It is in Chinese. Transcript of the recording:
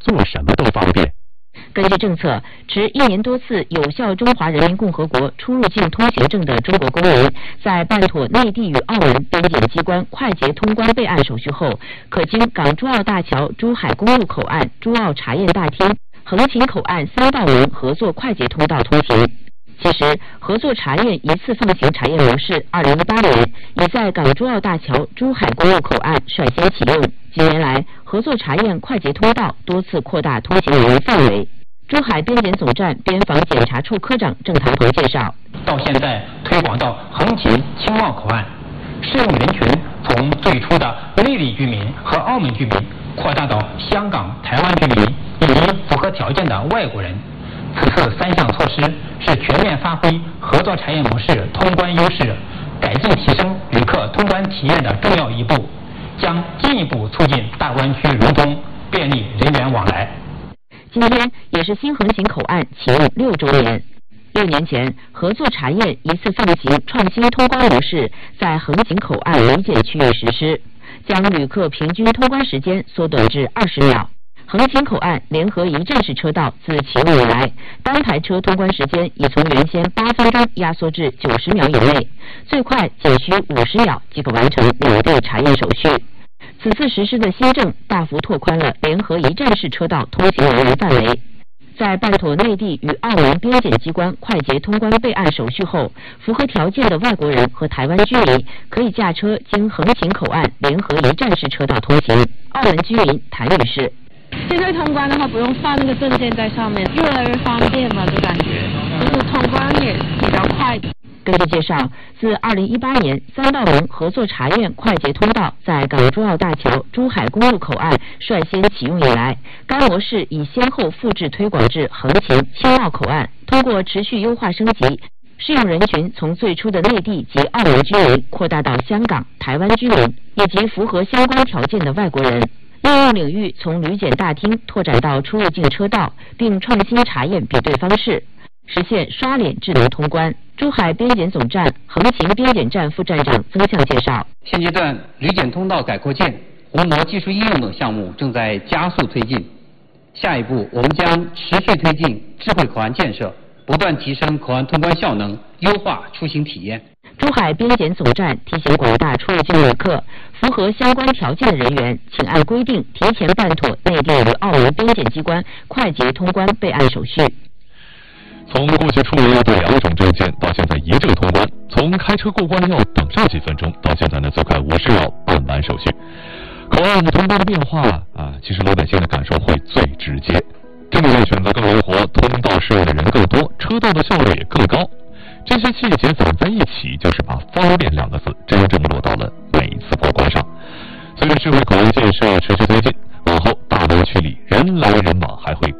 做什么都方便。 根据政策，持1年多次有效中华人民共和国出入境通行证的中国公民，在办妥内地与澳门边检机关快捷通关备案手续后，可经港珠澳大桥珠海公路口岸珠澳查验大厅、横琴口岸3道门合作快捷通道通行。其实，合作查验一次放行查验模式，2018年已在港珠澳大桥珠海公路口岸率先启用。近年来，合作查验快捷通道多次扩大通行人员范围。珠海边检总站边防检查处科长郑唐鹏介绍， 到现在推广到横琴、青茂口岸，适用人群从最初的内地居民和澳门居民，扩大到香港、台湾居民以及符合条件的外国人。此次3项措施是全面发挥合作查验模式通关优势，改进提升旅客通关体验的重要一步，将进一步促进大湾区融通，便利人员往来。 今天也是新横琴口岸启用6周年。6年前，合作查验一次放行创新通关模式在横琴口岸旅检区域实施，将旅客平均通关时间缩短至20秒。横琴口岸联合一站式车道自启用以来，单台车通关时间已从原先8分钟压缩至90秒以内，最快仅需50秒即可完成两地查验手续。此次实施的新政大幅拓宽了联合一站式车道通行人员范围。在办妥内地与澳门边检机关快捷通关备案手续后，符合条件的外国人和台湾居民可以驾车经横琴口岸联合一站式车道通行。澳门居民谭女士， 现在通关的话，不用放那个证件在上面，越来越方便了，就感觉就是通关也比较快。 根据介绍，自2018年3道门合作查验快捷通道在港珠澳大桥珠海公路口岸率先启用以来，该模式已先后复制推广至横琴、青茂口岸，通过持续优化升级，适用人群从最初的内地及澳门居民扩大到香港、台湾居民以及符合相关条件的外国人。应用领域从旅检大厅拓展到出入境车道，并创新查验比对方式，实现刷脸智能通关。珠海边检总站横琴边检站副站长曾向介绍， 现阶段旅检通道改扩建、虹膜技术应用等项目正在加速推进。下一步，我们将持续推进智慧口岸建设，不断提升口岸通关效能，优化出行体验。 珠海边检总站提醒广大出入境旅客，符合相关条件的人员，请按规定提前办妥内地与澳门边检机关快捷通关备案手续。 从过去出门要对2种证件，到现在1证通关；从开车过关要等上几分钟，到现在呢最快50秒办完手续。口岸通关的变化其实老百姓的感受会最直接。这么为选择更灵活，通道适用的人更多，车道的效率也更高。这些细节攒在一起，就是把方便2个字真正落到了每一次过关上。随着智慧口岸建设持续推进，往后大湾区里人来人往还会